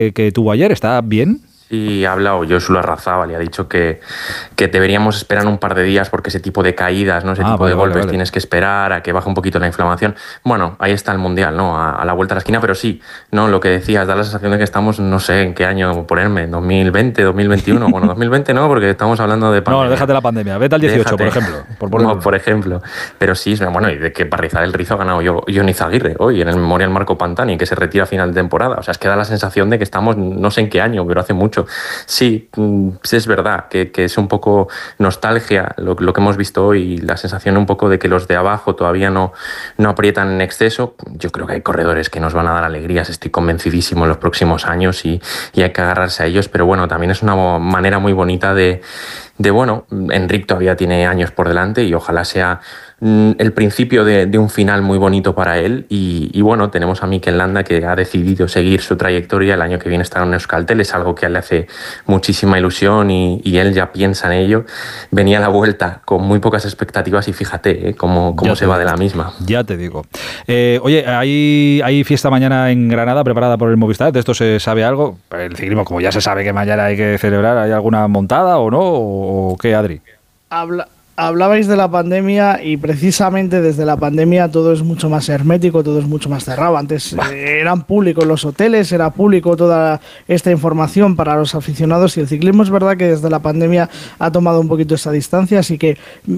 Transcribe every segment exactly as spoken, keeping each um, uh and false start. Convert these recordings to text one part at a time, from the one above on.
que tuvo ayer, ¿está bien? Y ha hablado Josu Larrazábal y ha dicho que, que deberíamos esperar un par de días porque ese tipo de caídas, ¿no? ese ah, tipo vale, de golpes vale, vale. tienes que esperar a que baje un poquito la inflamación. Bueno, ahí está el Mundial, ¿no? A, a la vuelta de la esquina, pero sí, ¿no? Lo que decías, da la sensación de que estamos, no sé en qué año ponerme, dos mil veinte, dos mil veintiuno, bueno, dos mil veinte no, porque estamos hablando de pandemia. No, déjate la pandemia, vete al dieciocho, déjate, por ejemplo. Por, por, no, por ejemplo. Pero sí, bueno, y de que Barrizal el Rizo ha ganado yo, Johnny Zaguirre hoy en el Memorial Marco Pantani, que se retira a final de temporada. O sea, es que da la sensación de que estamos, no sé en qué año, pero hace mucho. Sí, es verdad que, que es un poco nostalgia lo, lo que hemos visto hoy, la sensación un poco de que los de abajo todavía no, no aprietan en exceso. Yo creo que hay corredores que nos van a dar alegrías, estoy convencidísimo en los próximos años y, y hay que agarrarse a ellos, pero bueno, también es una manera muy bonita de, de bueno, Enric todavía tiene años por delante y ojalá sea el principio de, de un final muy bonito para él y, y bueno, tenemos a Mikel Landa que ha decidido seguir su trayectoria, el año que viene estar en Euskaltel, es algo que a él le hace muchísima ilusión y, y él ya piensa en ello. Venía a la vuelta con muy pocas expectativas y fíjate ¿eh? cómo, cómo se va de la misma. Ya te digo. Eh, oye, ¿hay, ¿hay fiesta mañana en Granada preparada por el Movistar? ¿De esto se sabe algo? El ciclismo, como ya se sabe que mañana hay que celebrar, ¿hay alguna montada o no? ¿O, o qué, Adri? Habla... Hablabais de la pandemia y precisamente desde la pandemia todo es mucho más hermético, todo es mucho más cerrado. Antes eh, eran públicos los hoteles, era público toda esta información para los aficionados y el ciclismo es verdad que desde la pandemia ha tomado un poquito esa distancia, así que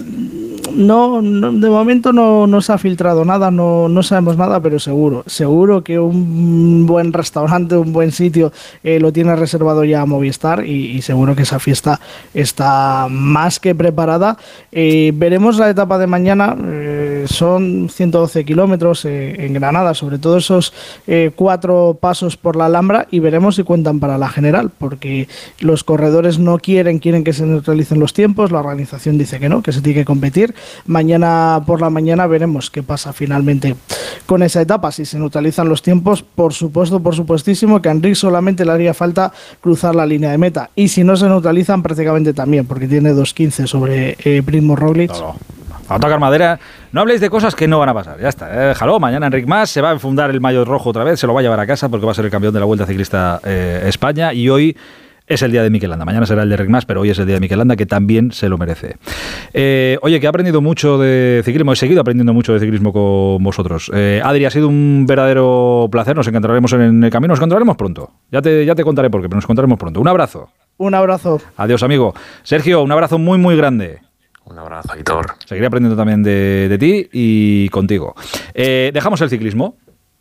no, no de momento no, no se ha filtrado nada, no, no sabemos nada, pero seguro, seguro que un buen restaurante, un buen sitio eh, lo tiene reservado ya a Movistar y, y seguro que esa fiesta está más que preparada. Eh, veremos la etapa de mañana, eh, son ciento doce kilómetros eh, en Granada, sobre todo esos eh, cuatro pasos por la Alhambra y veremos si cuentan para la general, porque los corredores no quieren, quieren que se neutralicen los tiempos, la organización dice que no, que se tiene que competir. Mañana por la mañana veremos qué pasa finalmente con esa etapa, si se neutralizan los tiempos, por supuesto, por supuestísimo que a Enric solamente le haría falta cruzar la línea de meta y si no se neutralizan prácticamente también, porque tiene dos quince sobre eh, Primo Roglic. No, no. A tocar madera, no habléis de cosas que no van a pasar, ya está, eh, déjalo, mañana Enric Mas se va a enfundar el maillot rojo otra vez, se lo va a llevar a casa porque va a ser el campeón de la Vuelta Ciclista eh, España y hoy es el día de Mikel Landa, mañana será el de Enric Mas, pero hoy es el día de Mikel Landa que también se lo merece. Eh, oye, que he aprendido mucho de ciclismo, he seguido aprendiendo mucho de ciclismo con vosotros. Eh, Adri, ha sido un verdadero placer, nos encontraremos en el camino, nos encontraremos pronto, ya te, ya te contaré por qué, pero nos encontraremos pronto. Un abrazo. Un abrazo. Adiós, amigo. Sergio, un abrazo muy, muy grande. Un abrazo, Aitor. Seguiré aprendiendo también de, de ti y contigo. Eh, dejamos el ciclismo.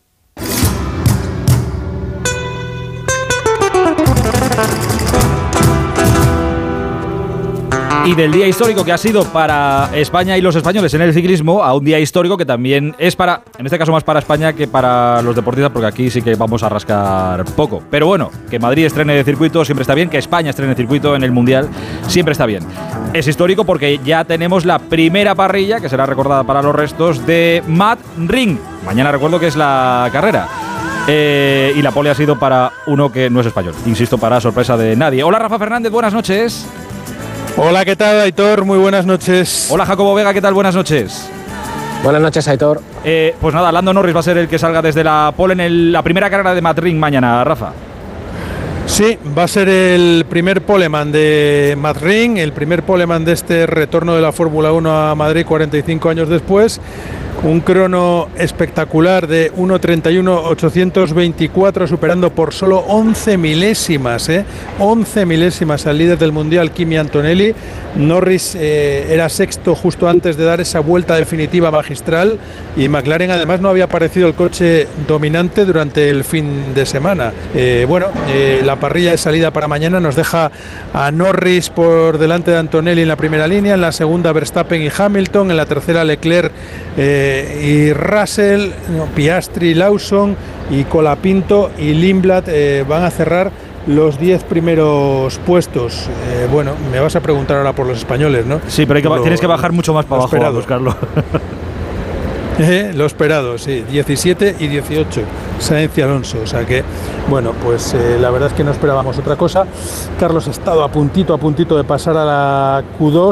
Y del día histórico que ha sido para España y los españoles en el ciclismo a un día histórico que también es para, en este caso más para España que para los deportistas, porque aquí sí que vamos a rascar poco. Pero bueno, que Madrid estrene de circuito siempre está bien, que España estrene de circuito en el Mundial siempre está bien. Es histórico porque ya tenemos la primera parrilla, que será recordada para los restos, de Mad Ring. Mañana recuerdo que es la carrera. Eh, y la pole ha sido para uno que no es español, insisto, para sorpresa de nadie. Hola Rafa Fernández, buenas noches. Hola, ¿qué tal, Aitor? Muy buenas noches. Hola, Jacobo Vega, ¿qué tal? Buenas noches. Buenas noches, Aitor. Eh, pues nada, Lando Norris va a ser el que salga desde la pole en el, la primera carrera de Mad Ring mañana, Rafa. Sí, va a ser el primer poleman de Mad Ring, el primer poleman de este retorno de la Fórmula uno a Madrid cuarenta y cinco años después. Un crono espectacular de uno treinta y uno ochocientos veinticuatro, superando por solo once milésimas, ¿eh? once milésimas al líder del Mundial, Kimi Antonelli. Norris eh, era sexto justo antes de dar esa vuelta definitiva magistral y McLaren además no había aparecido el coche dominante durante el fin de semana. Eh, bueno, eh, la parrilla de salida para mañana nos deja a Norris por delante de Antonelli en la primera línea, en la segunda Verstappen y Hamilton, en la tercera Leclerc eh, y Russell, no, Piastri, Lawson y Colapinto y Lindblad eh, van a cerrar los diez primeros puestos. Eh, bueno, me vas a preguntar ahora por los españoles, ¿no? Sí, pero hay que, lo, tienes que bajar mucho más para abajo a buscarlo. Eh, lo esperado, sí, diecisiete y dieciocho, Sainz y Alonso, o sea que, bueno, pues eh, la verdad es que no esperábamos otra cosa. Carlos Estado a puntito, a puntito de pasar a la Q dos,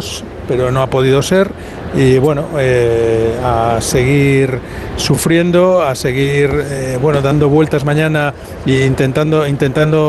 pero no ha podido ser. Y bueno, eh, a seguir sufriendo, a seguir eh, bueno, dando vueltas mañana e intentando, intentando